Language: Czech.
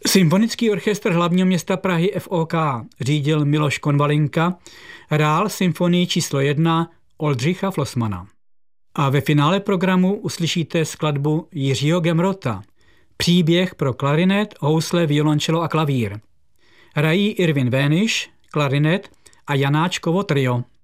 Symfonický orchestr hlavního města Prahy FOK řídil Miloš Konvalinka, hrál symfonii číslo 1 Oldřicha Flossmana. A ve finále programu uslyšíte skladbu Jiřího Gemrota, Příběh pro klarinet, housle, violončelo a klavír. Hrají Irvin Véniš, klarinet a Janáčkovo trio.